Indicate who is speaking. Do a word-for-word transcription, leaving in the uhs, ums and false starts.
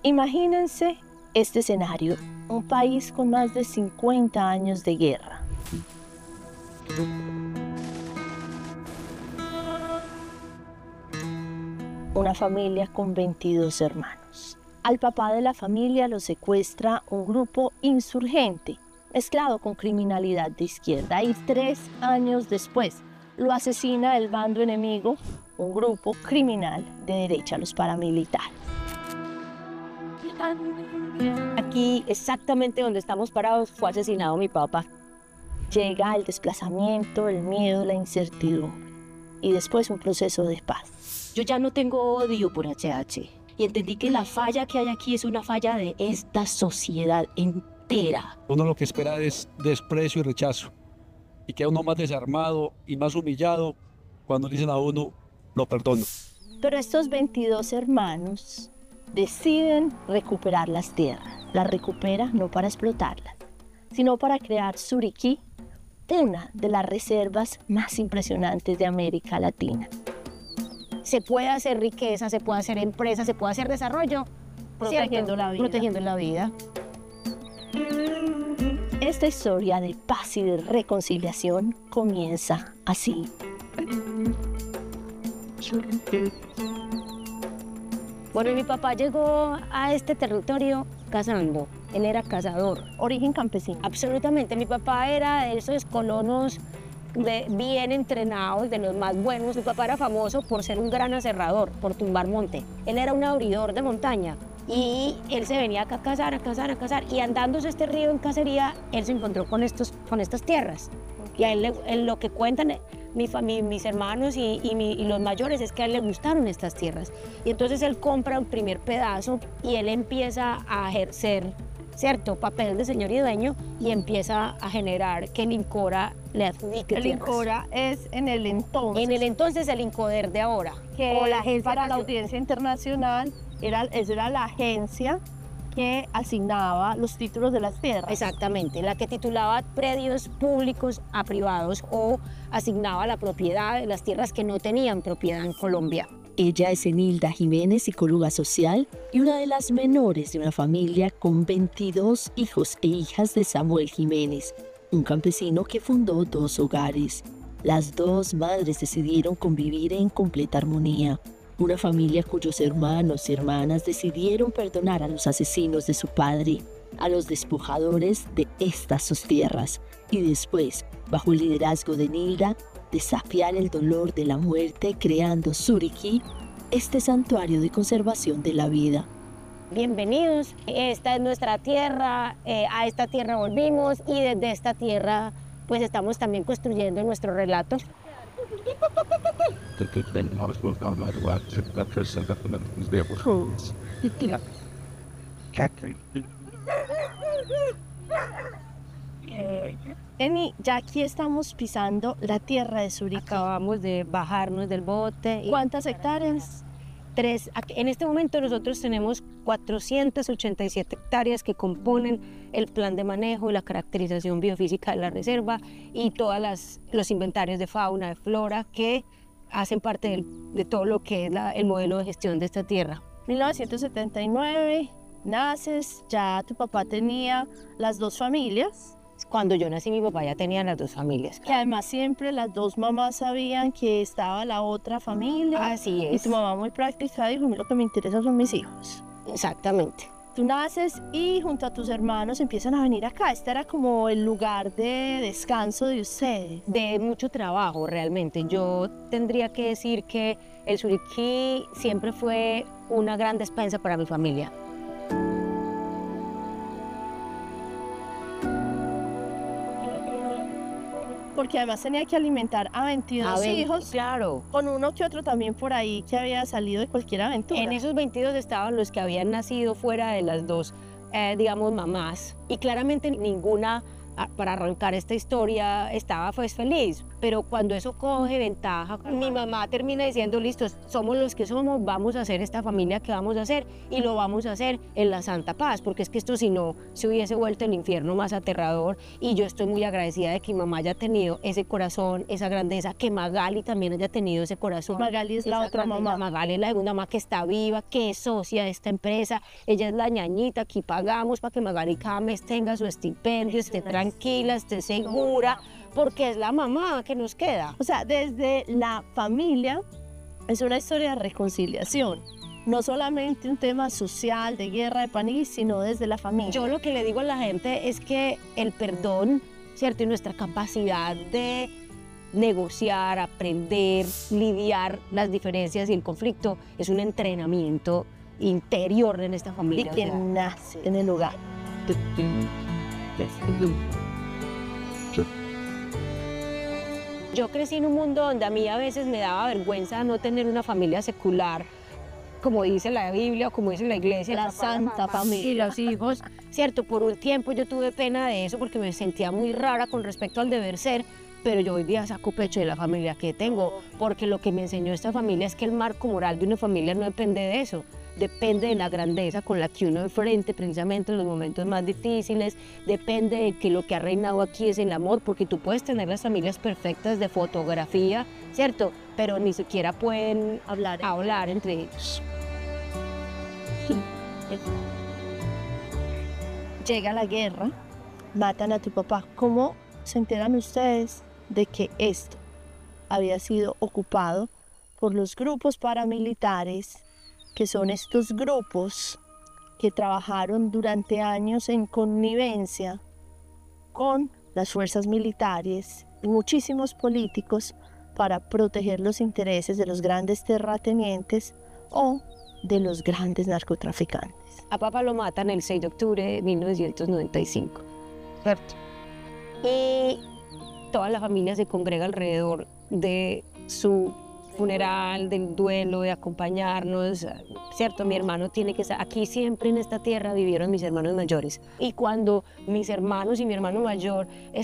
Speaker 1: Imagínense este escenario, un país con más de cincuenta años de guerra. Una familia con veintidós hermanos. Al papá de la familia lo secuestra un grupo insurgente, mezclado con criminalidad de izquierda, y tres años después lo asesina el bando enemigo, un grupo criminal de derecha, los paramilitares.
Speaker 2: Aquí, exactamente donde estamos parados, fue asesinado mi papá.
Speaker 1: Llega el desplazamiento, el miedo, la incertidumbre y después un proceso de paz.
Speaker 2: Yo ya no tengo odio por H H y entendí que la falla que hay aquí es una falla de esta sociedad entera.
Speaker 3: Uno lo que espera es desprecio y rechazo, y queda uno más desarmado y más humillado cuando dicen a uno, lo perdono.
Speaker 1: Pero estos veintidós hermanos deciden recuperar las tierras. Las recupera no para explotarlas, sino para crear Suriquí, una de las reservas más impresionantes de América Latina.
Speaker 2: Se puede hacer riqueza, se puede hacer empresa, se puede hacer desarrollo,
Speaker 1: protegiendo
Speaker 2: ¿cierto?
Speaker 1: la vida.
Speaker 2: Protegiendo la vida.
Speaker 1: Esta historia de paz y de reconciliación comienza así.
Speaker 2: Bueno, mi papá llegó a este territorio cazando. Él era cazador.
Speaker 1: Origen campesino.
Speaker 2: Absolutamente. Mi papá era de esos colonos de, bien entrenados, de los más buenos. Mi papá era famoso por ser un gran aserrador, por tumbar monte. Él era un abridor de montaña. Y él se venía acá a cazar, a cazar, a cazar. Y andándose este río en cacería, él se encontró con, estos, con estas tierras. Y a él, le, él lo que cuentan mi familia, mis hermanos y, y, mi, y los mayores es que a él le gustaron estas tierras. Y entonces él compra un primer pedazo y él empieza a ejercer, ¿cierto?, papel de señor y dueño, y empieza a generar que el INCORA le adjudique
Speaker 1: El
Speaker 2: tierras.
Speaker 1: INCORA es en el entonces.
Speaker 2: En el entonces el INCODER de ahora.
Speaker 1: Que
Speaker 2: o la agencia
Speaker 1: para la audiencia internacional era, era la agencia que asignaba los títulos de las tierras.
Speaker 2: Exactamente, la que titulaba predios públicos a privados o asignaba la propiedad de las tierras que no tenían propiedad en Colombia.
Speaker 4: Ella es Enilda Jiménez, psicóloga social y una de las menores de una familia con veintidós hijos e hijas de Samuel Jiménez, un campesino que fundó dos hogares. Las dos madres decidieron convivir en completa armonía. Una familia cuyos hermanos y hermanas decidieron perdonar a los asesinos de su padre, a los despojadores de estas sus tierras, y después, bajo el liderazgo de Enilda, desafiar el dolor de la muerte creando Suriquí, este santuario de conservación de la vida.
Speaker 2: Bienvenidos, esta es nuestra tierra, eh, a esta tierra volvimos y desde esta tierra pues estamos también construyendo nuestro relato.
Speaker 1: Eni, ya aquí estamos pisando la tierra de Suriquí.
Speaker 2: Acabamos de bajarnos del bote. Y
Speaker 1: ¿cuántas hectáreas?
Speaker 2: Tres. En este momento nosotros tenemos cuatrocientas ochenta y siete hectáreas que componen el plan de manejo y la caracterización biofísica de la reserva y todos los inventarios de fauna, de flora que hacen parte del, de todo lo que es la, el modelo de gestión de esta tierra.
Speaker 1: mil novecientos setenta y nueve, naces, ya tu papá tenía las dos familias.
Speaker 2: Cuando yo nací, mi papá ya tenía las dos familias.
Speaker 1: Que además siempre las dos mamás sabían que estaba la otra familia.
Speaker 2: Así es.
Speaker 1: Y tu mamá muy práctica dijo, lo que me interesa son mis hijos.
Speaker 2: Exactamente.
Speaker 1: Tú naces y junto a tus hermanos empiezan a venir acá. Este era como el lugar de descanso de ustedes.
Speaker 2: De mucho trabajo, realmente. Yo tendría que decir que el Suriquí siempre fue una gran despensa para mi familia.
Speaker 1: Porque además tenía que alimentar a veintidós
Speaker 2: a veinte,
Speaker 1: hijos,
Speaker 2: claro,
Speaker 1: con uno que otro también por ahí que había salido de cualquier aventura.
Speaker 2: En esos veintidós estaban los que habían nacido fuera de las dos, eh, digamos, mamás. Y claramente ninguna, para arrancar esta historia, estaba pues feliz. pero cuando eso coge ventaja, mi mamá termina diciendo, listo, somos los que somos, vamos a hacer esta familia que vamos a hacer y lo vamos a hacer en la santa paz, porque es que esto si no se hubiese vuelto el infierno más aterrador. Y yo estoy muy agradecida de que mi mamá haya tenido ese corazón, esa grandeza, que Magali también haya tenido ese corazón.
Speaker 1: Magali es la
Speaker 2: Esa
Speaker 1: otra
Speaker 2: grandeza.
Speaker 1: mamá.
Speaker 2: Magali es la segunda mamá que está viva, que es socia de esta empresa, ella es la ñañita, aquí pagamos para que Magali cada mes tenga su estipendio, esté tranquila, esté segura, porque es la mamá que nos queda.
Speaker 1: O sea, desde la familia es una historia de reconciliación. No solamente un tema social, de guerra, de país, sino desde la familia.
Speaker 2: Yo lo que le digo a la gente es que el perdón, ¿cierto? Y nuestra capacidad de negociar, aprender, lidiar las diferencias y el conflicto es un entrenamiento interior en esta
Speaker 1: Y
Speaker 2: familia.
Speaker 1: que
Speaker 2: o sea,
Speaker 1: nace en el hogar.
Speaker 2: Yo crecí en un mundo donde a mí a veces me daba vergüenza no tener una familia secular, como dice la Biblia o como dice la iglesia.
Speaker 1: La
Speaker 2: el papá,
Speaker 1: santa
Speaker 2: mamá
Speaker 1: familia.
Speaker 2: Y los hijos, ¿cierto? Por un tiempo yo tuve pena de eso porque me sentía muy rara con respecto al deber ser, pero yo hoy día saco pecho de la familia que tengo, porque lo que me enseñó esta familia es que el marco moral de una familia no depende de eso, depende de la grandeza con la que uno enfrente precisamente en los momentos más difíciles, depende de que lo que ha reinado aquí es el amor, porque tú puedes tener las familias perfectas de fotografía, ¿cierto? Pero ni siquiera pueden
Speaker 1: Hablar.
Speaker 2: hablar entre ellos.
Speaker 1: Llega la guerra, matan a tu papá. ¿Cómo se enteran ustedes de que esto había sido ocupado por los grupos paramilitares, que son estos grupos que trabajaron durante años en connivencia con las fuerzas militares y muchísimos políticos para proteger los intereses de los grandes terratenientes o de los grandes narcotraficantes?
Speaker 2: A papá lo matan el seis de octubre de mil novecientos noventa y cinco, ¿cierto? Y toda la familia se congrega alrededor de su funeral, del duelo, de acompañarnos, ¿cierto? Mi hermano tiene que estar aquí. Siempre en esta tierra vivieron mis hermanos mayores, y cuando mis hermanos y mi hermano mayor